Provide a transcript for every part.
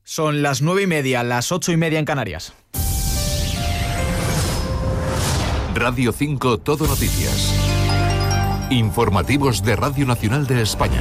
Son las 9:30, las 8:30 en Canarias. Radio 5 Todo Noticias. Informativos de Radio Nacional de España.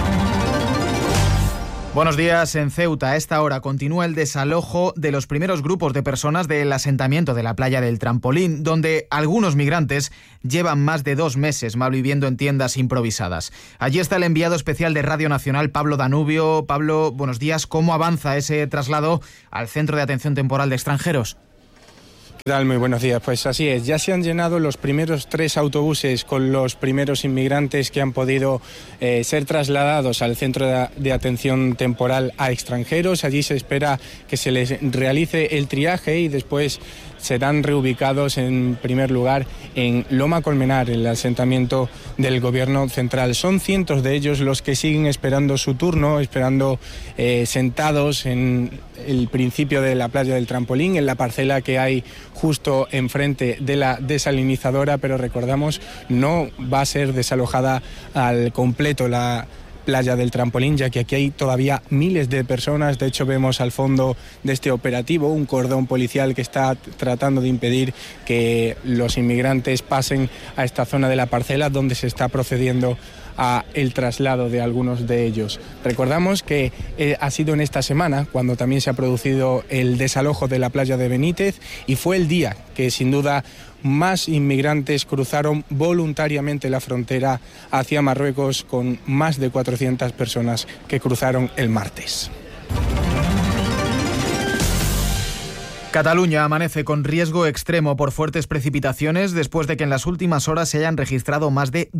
Buenos días. En Ceuta, a esta hora continúa el desalojo de los primeros grupos de personas del asentamiento de la playa del Trampolín, donde algunos migrantes llevan más de 2 meses malviviendo en tiendas improvisadas. Allí está el enviado especial de Radio Nacional, Pablo Danubio. Pablo, buenos días. ¿Cómo avanza ese traslado al Centro de Atención Temporal de Extranjeros? ¿Qué tal? Muy buenos días. Pues así es, ya se han llenado los primeros 3 autobuses con los primeros inmigrantes que han podido ser trasladados al Centro de Atención Temporal a Extranjeros. Allí se espera que se les realice el triaje y después serán reubicados en primer lugar en Loma Colmenar, en el asentamiento del Gobierno Central. Son cientos de ellos los que siguen esperando su turno, esperando sentados en el principio de la playa del Trampolín, en la parcela que hay justo enfrente de la desalinizadora, pero recordamos, no va a ser desalojada al completo la playa del Trampolín, ya que aquí hay todavía miles de personas. De hecho, vemos al fondo de este operativo un cordón policial que está tratando de impedir que los inmigrantes pasen a esta zona de la parcela donde se está procediendo a el traslado de algunos de ellos. Recordamos que ha sido en esta semana cuando también se ha producido el desalojo de la playa de Benítez y fue el día que sin duda más inmigrantes cruzaron voluntariamente la frontera hacia Marruecos, con más de 400 personas que cruzaron el martes. Cataluña amanece con riesgo extremo por fuertes precipitaciones después de que en las últimas horas se hayan registrado más de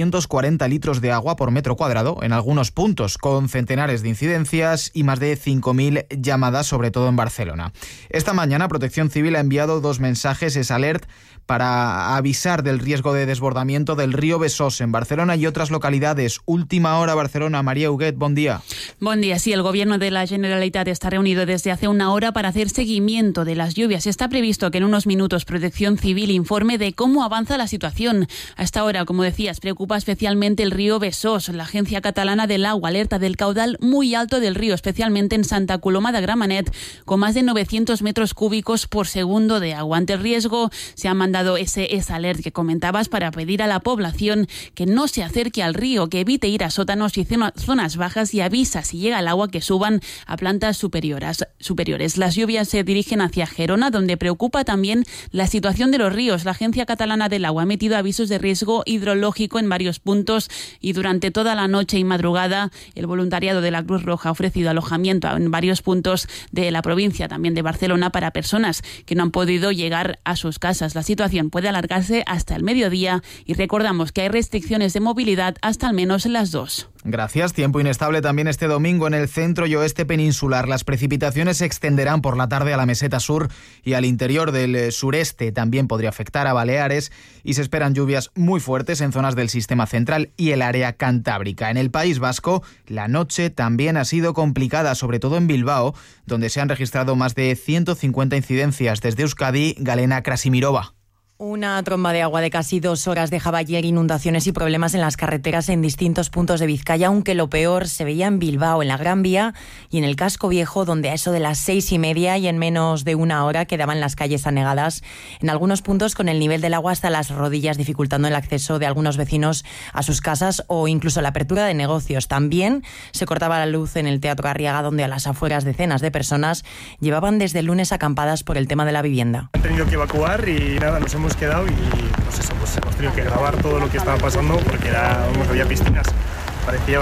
240 litros de agua por metro cuadrado en algunos puntos, con centenares de incidencias y más de 5.000 llamadas, sobre todo en Barcelona. Esta mañana Protección Civil ha enviado 2 mensajes SAlert para avisar del riesgo de desbordamiento del río Besós en Barcelona y otras localidades. Última hora Barcelona. María Huguet, buen día. Buen día. Sí, el Gobierno de la Generalitat está reunido desde hace una hora para hacer seguimiento de las lluvias. Está previsto que en unos minutos Protección Civil informe de cómo avanza la situación. A esta hora, como decías, preocupa especialmente el río Besós. La Agencia Catalana del Agua alerta del caudal muy alto del río, especialmente en Santa Coloma de Gramenet, con más de 900 metros cúbicos por segundo de agua. Ante el riesgo, se ha mandado ese alert que comentabas para pedir a la población que no se acerque al río, que evite ir a sótanos y zonas bajas y avisa si llega el agua que suban a plantas superiores. Las lluvias se dirigen hacia Gerona, donde preocupa también la situación de los ríos. La Agencia Catalana del Agua ha emitido avisos de riesgo hidrológico en varios puntos y durante toda la noche y madrugada el voluntariado de la Cruz Roja ha ofrecido alojamiento en varios puntos de la provincia, también de Barcelona, para personas que no han podido llegar a sus casas. La situación puede alargarse hasta el mediodía y recordamos que hay restricciones de movilidad hasta al menos las 2. Gracias. Tiempo inestable también este domingo en el centro y oeste peninsular. Las precipitaciones se extenderán por la tarde a la meseta sur y al interior del sureste. También podría afectar a Baleares y se esperan lluvias muy fuertes en zonas del sistema central y el área cantábrica. En el País Vasco, la noche también ha sido complicada, sobre todo en Bilbao, donde se han registrado más de 150 incidencias. Desde Euskadi, Galena Krasimirova. Una tromba de agua de casi 2 horas dejaba ayer inundaciones y problemas en las carreteras en distintos puntos de Vizcaya, aunque lo peor se veía en Bilbao, en la Gran Vía y en el Casco Viejo, donde a eso de las 6:30 y en menos de 1 hora quedaban las calles anegadas, en algunos puntos con el nivel del agua hasta las rodillas, dificultando el acceso de algunos vecinos a sus casas o incluso la apertura de negocios. También se cortaba la luz en el Teatro Arriaga, donde a las afueras decenas de personas llevaban desde el lunes acampadas por el tema de la vivienda. Han tenido que evacuar y nada, nos hemos quedado y pues hemos tenido que grabar todo lo que estaba pasando porque había piscinas. Parecía,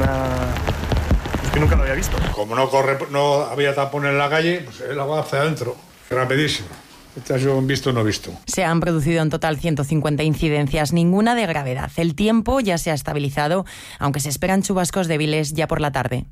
pues que nunca lo había visto. Como no había tapón en la calle, pues el agua hacia adentro, rapidísimo. Yo visto no visto. Se han producido en total 150 incidencias, ninguna de gravedad. El tiempo ya se ha estabilizado, aunque se esperan chubascos débiles ya por la tarde.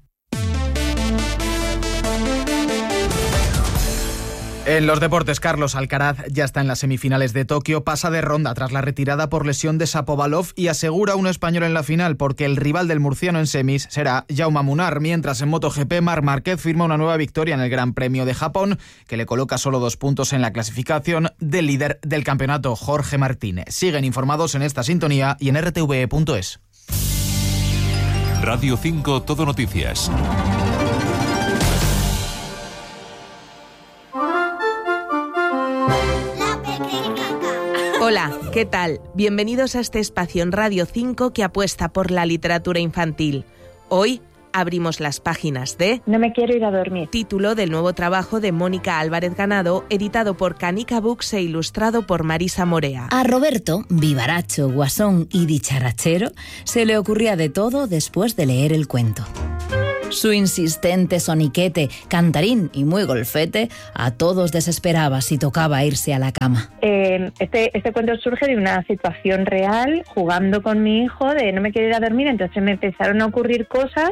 En los deportes, Carlos Alcaraz ya está en las semifinales de Tokio, pasa de ronda tras la retirada por lesión de Shapovalov y asegura un español en la final porque el rival del murciano en semis será Jaume Munar, mientras en MotoGP Marc Márquez firma una nueva victoria en el Gran Premio de Japón que le coloca solo 2 puntos en la clasificación del líder del campeonato, Jorge Martín. Siguen informados en esta sintonía y en rtve.es. Radio 5 Todo Noticias. Hola, ¿qué tal? Bienvenidos a este espacio en Radio 5 que apuesta por la literatura infantil. Hoy abrimos las páginas de No me quiero ir a dormir, título del nuevo trabajo de Mónica Álvarez Ganado, editado por Canica Books e ilustrado por Marisa Morea. A Roberto, vivaracho, guasón y dicharachero, se le ocurría de todo después de leer el cuento. Su insistente soniquete, cantarín y muy golfete a todos desesperaba si tocaba irse a la cama. Este cuento surge de una situación real, jugando con mi hijo, de no me quiero ir a dormir, entonces me empezaron a ocurrir cosas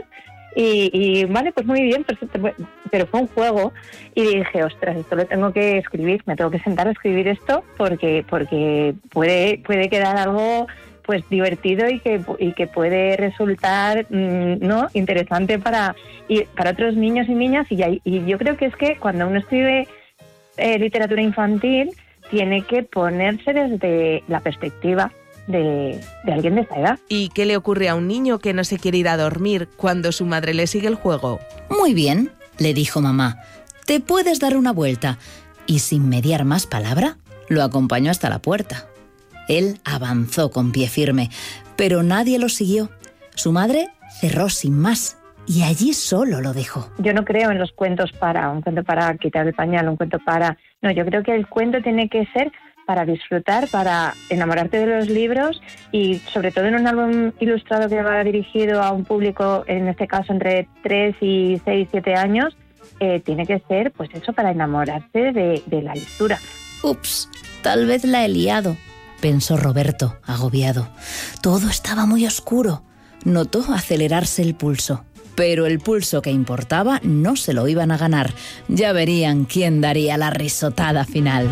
y vale, pues muy bien, pero fue un juego y dije, ostras, esto lo tengo que escribir, me tengo que sentar a escribir esto porque puede quedar algo pues divertido y que puede resultar no interesante para otros niños y niñas y yo creo que es que cuando uno escribe literatura infantil tiene que ponerse desde la perspectiva de alguien de esta edad. ¿Y qué le ocurre a un niño que no se quiere ir a dormir cuando su madre le sigue el juego? Muy bien, le dijo mamá, te puedes dar una vuelta. Y sin mediar más palabra, lo acompañó hasta la puerta. Él avanzó con pie firme, pero nadie lo siguió. Su madre cerró sin más y allí solo lo dejó. Yo no creo en los cuentos un cuento para quitar el pañal, un cuento para... No, yo creo que el cuento tiene que ser para disfrutar, para enamorarte de los libros y sobre todo en un álbum ilustrado que va dirigido a un público, en este caso entre 3 y 6, 7 años, tiene que ser pues eso, para enamorarse de la lectura. Ups, tal vez la he liado, pensó Roberto, agobiado. Todo estaba muy oscuro. Notó acelerarse el pulso. Pero el pulso que importaba no se lo iban a ganar. Ya verían quién daría la risotada final.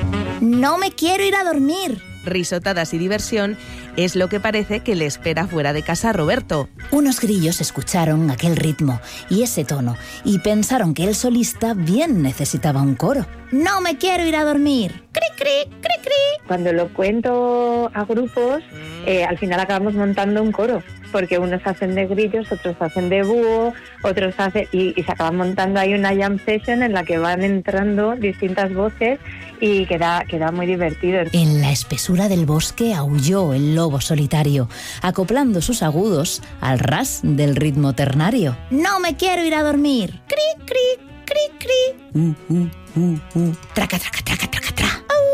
¡No me quiero ir a dormir! Risotadas y diversión es lo que parece que le espera fuera de casa a Roberto. Unos grillos escucharon aquel ritmo y ese tono y pensaron que el solista bien necesitaba un coro. ¡No me quiero ir a dormir! ¡Cri, cri, cri, cri! Cuando lo cuento a grupos, al final acabamos montando un coro, porque unos hacen de grillos, otros hacen de búho, otros hacen... Y se acaba montando ahí una jam session en la que van entrando distintas voces y queda muy divertido. En la espesura del bosque aulló el lobo solitario, acoplando sus agudos al ras del ritmo ternario. ¡No me quiero ir a dormir! ¡Cri, cri, cri, cri! ¡Traca, traca, traca, traca, tra!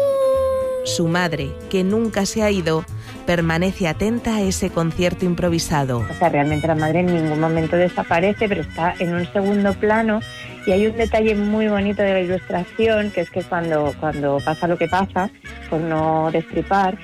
Su madre, que nunca se ha ido, permanece atenta a ese concierto improvisado. O sea, realmente la madre en ningún momento desaparece, pero está en un segundo plano. Y hay un detalle muy bonito de la ilustración, que es que cuando pasa lo que pasa, por no destripar,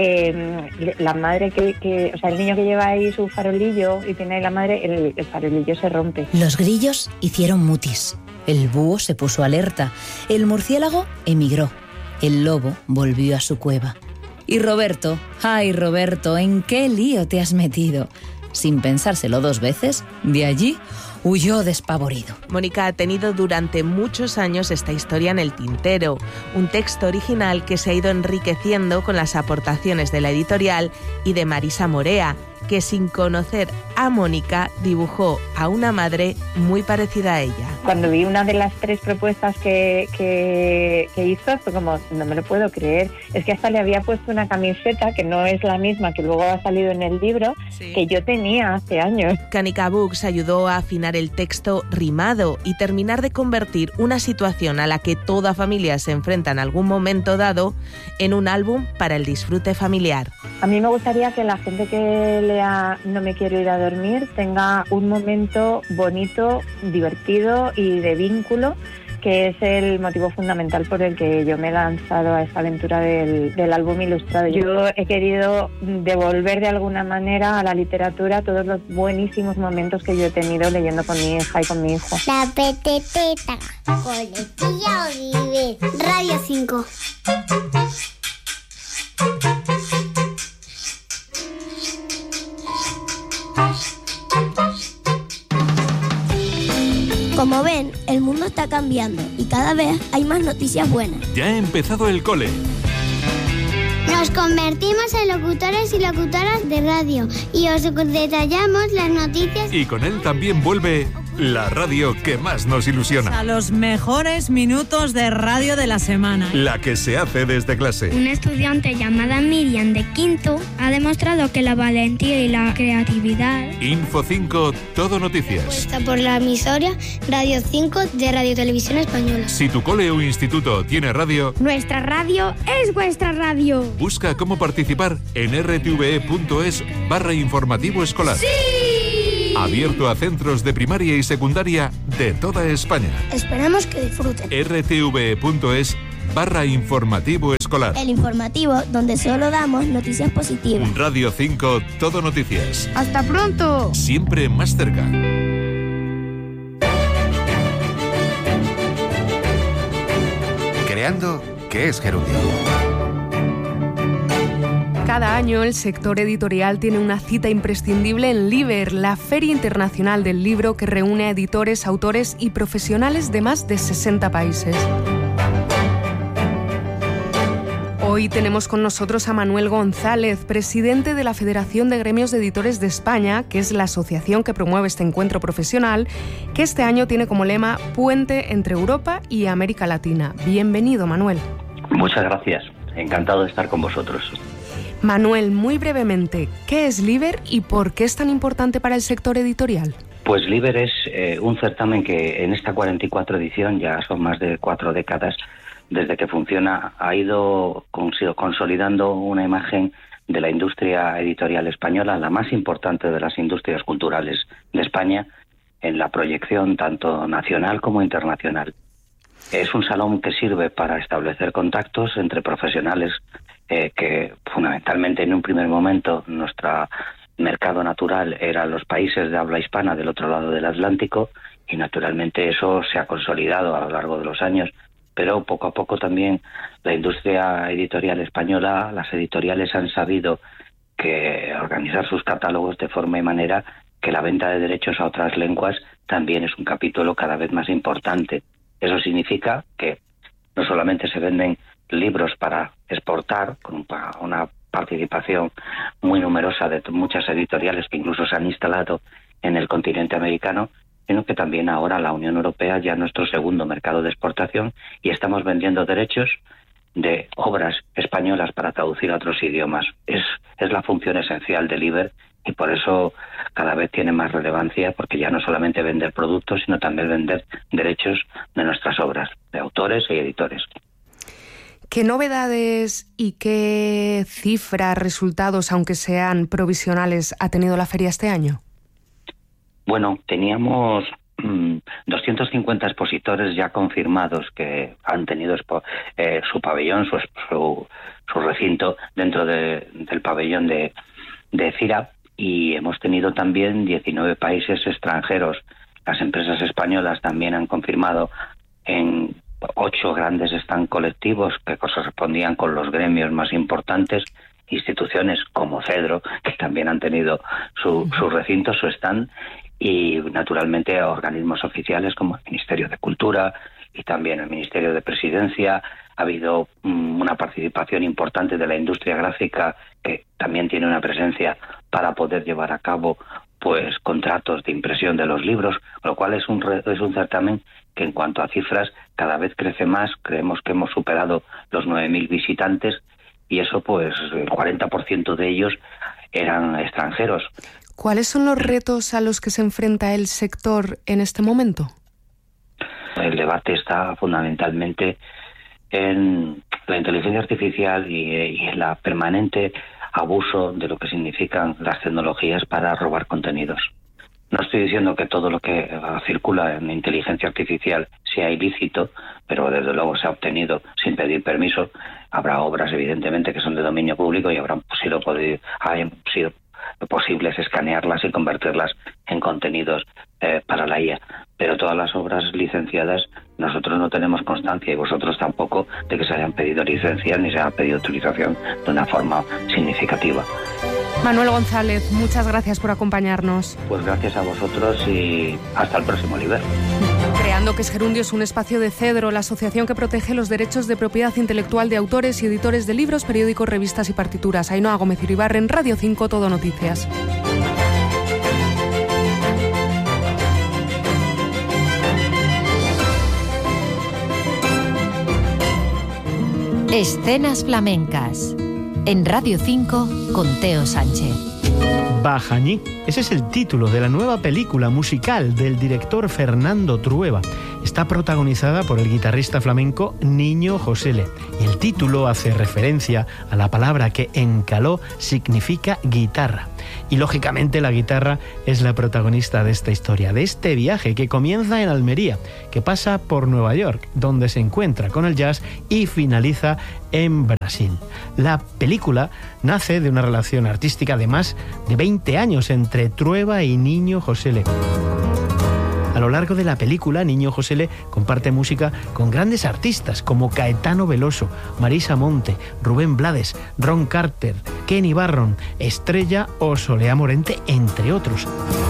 la madre o sea, el niño que lleva ahí su farolillo y tiene ahí la madre, el farolillo se rompe. Los grillos hicieron mutis. El búho se puso alerta. El murciélago emigró. El lobo volvió a su cueva. Y Roberto, ¡ay Roberto! ¿En qué lío te has metido? Sin pensárselo 2 veces, de allí huyó despavorido. Mónica ha tenido durante muchos años esta historia en el tintero, un texto original que se ha ido enriqueciendo con las aportaciones de la editorial y de Marisa Morea, que sin conocer a Mónica dibujó a una madre muy parecida a ella. Cuando vi una de las 3 propuestas que hizo, fue como, no me lo puedo creer. Es que hasta le había puesto una camiseta que no es la misma que luego ha salido en el libro, sí, que yo tenía hace años. Canica Books ayudó a afinar el texto rimado y terminar de convertir una situación a la que toda familia se enfrenta en algún momento dado en un álbum para el disfrute familiar. A mí me gustaría que la gente que lea No me quiero ir a dormir tenga un momento bonito, divertido y de vínculo, que es el motivo fundamental por el que yo me he lanzado a esta aventura del álbum ilustrado. Yo he querido devolver de alguna manera a la literatura todos los buenísimos momentos que yo he tenido leyendo con mi hija y con mi hijo. La peteteta, coletilla Oliver, Radio 5. Como ven, el mundo está cambiando y cada vez hay más noticias buenas. Ya ha empezado el cole. Nos convertimos en locutores y locutoras de radio y os detallamos las noticias. Y con él también vuelve la radio que más nos ilusiona. A los mejores minutos de radio de la semana. La que se hace desde clase. Una estudiante llamada Miriam de quinto ha demostrado que la valentía y la creatividad. Info 5, Todo Noticias. Está por la emisora Radio 5 de Radio Televisión Española. Si tu cole o instituto tiene radio, nuestra radio es vuestra radio. Busca cómo participar en rtve.es/informativo escolar. ¡Sí! Abierto a centros de primaria y secundaria de toda España. Esperamos que disfruten. rtve.es/informativo escolar. El informativo donde solo damos noticias positivas. Radio 5, Todo Noticias. ¡Hasta pronto! Siempre más cerca. Creando, ¿qué es Gerundio? Cada año el sector editorial tiene una cita imprescindible en Liber, la Feria Internacional del Libro que reúne a editores, autores y profesionales de más de 60 países. Hoy tenemos con nosotros a Manuel González, presidente de la Federación de Gremios de Editores de España, que es la asociación que promueve este encuentro profesional, que este año tiene como lema Puente entre Europa y América Latina. Bienvenido, Manuel. Muchas gracias. Encantado de estar con vosotros. Manuel, muy brevemente, ¿qué es Liber y por qué es tan importante para el sector editorial? Pues Liber es un certamen que en esta 44 edición, ya son más de 4 décadas desde que funciona, ha ido consolidando una imagen de la industria editorial española, la más importante de las industrias culturales de España, en la proyección tanto nacional como internacional. Es un salón que sirve para establecer contactos entre profesionales que fundamentalmente en un primer momento nuestro mercado natural eran los países de habla hispana del otro lado del Atlántico y naturalmente eso se ha consolidado a lo largo de los años, pero poco a poco también la industria editorial española, las editoriales han sabido que organizar sus catálogos de forma y manera que la venta de derechos a otras lenguas también es un capítulo cada vez más importante. Eso significa que no solamente se venden libros para exportar, con una participación muy numerosa de muchas editoriales que incluso se han instalado en el continente americano, sino que también ahora la Unión Europea ya es nuestro segundo mercado de exportación y estamos vendiendo derechos de obras españolas para traducir a otros idiomas. Es la función esencial de Liber y por eso cada vez tiene más relevancia, porque ya no solamente vender productos, sino también vender derechos de nuestras obras, de autores y editores. ¿Qué novedades y qué cifras, resultados, aunque sean provisionales, ha tenido la feria este año? Bueno, teníamos 250 expositores ya confirmados que han tenido su pabellón, su recinto dentro del pabellón de CIRA, y hemos tenido también 19 países extranjeros. Las empresas españolas también han confirmado en 8 grandes stand colectivos que correspondían con los gremios más importantes, instituciones como Cedro, que también han tenido su recinto, su stand, y naturalmente organismos oficiales como el Ministerio de Cultura y también el Ministerio de Presidencia. Ha habido una participación importante de la industria gráfica, que también tiene una presencia para poder llevar a cabo pues contratos de impresión de los libros, lo cual es un certamen que en cuanto a cifras cada vez crece más. Creemos que hemos superado los 9.000 visitantes y eso pues el 40% de ellos eran extranjeros. ¿Cuáles son los retos a los que se enfrenta el sector en este momento? El debate está fundamentalmente en la inteligencia artificial y en la permanente abuso de lo que significan las tecnologías para robar contenidos. No estoy diciendo que todo lo que circula en inteligencia artificial sea ilícito, pero desde luego se ha obtenido sin pedir permiso. Habrá obras, evidentemente, que son de dominio público y habrán sido posibles escanearlas y convertirlas en contenidos para la IA. Pero todas las obras licenciadas, nosotros no tenemos constancia, y vosotros tampoco, de que se hayan pedido licencias ni se haya pedido autorización de una forma significativa. Manuel González, muchas gracias por acompañarnos. Pues gracias a vosotros y hasta el próximo Liber. Creando, que es Gerundio, es un espacio de Cedro, la asociación que protege los derechos de propiedad intelectual de autores y editores de libros, periódicos, revistas y partituras. Ainhoa Gómez Iribarren, Radio 5, Todo Noticias. Escenas flamencas. En Radio 5 con Teo Sánchez. Bajañí, ese es el título de la nueva película musical del director Fernando Trueba. Está protagonizada por el guitarrista flamenco Niño Josele y el título hace referencia a la palabra que en caló significa guitarra. Y lógicamente la guitarra es la protagonista de esta historia, de este viaje que comienza en Almería, que pasa por Nueva York, donde se encuentra con el jazz y finaliza en Brasil. La película nace de una relación artística de más de 20 años entre Trueba y Niño Josele. A lo largo de la película, Niño Josele comparte música con grandes artistas como Caetano Veloso, Marisa Monte, Rubén Blades, Ron Carter, Kenny Barron, Estrella o Soleá Morente, entre otros.